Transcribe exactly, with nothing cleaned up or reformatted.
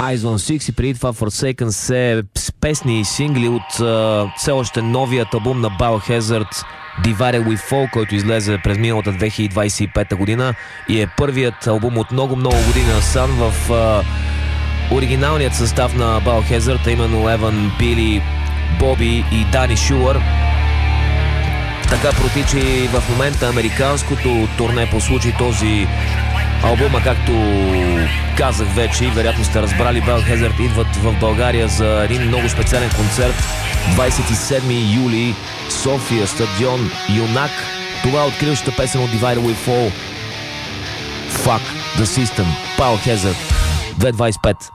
Eyes on Six и преди това Forsaken се с песни и сингли от uh, все още новият албум на Biohazard Divided We Fall, който излезе през миналата две хиляди двадесет и пета година и е първият албум от много-много години насам в uh, оригиналният състав на Biohazard, а именно Еван, Били, Боби и Дани Шулър. Така протича и в момента американското турне по случай този албума, както казах вече и вероятно сте разбрали, Biohazard идват в България за един много специален концерт двадесет и седми юли, София, стадион Юнак. Това е откриващата песен от Divided We Fall, Fuck the System, Biohazard две хиляди двадесет и пета.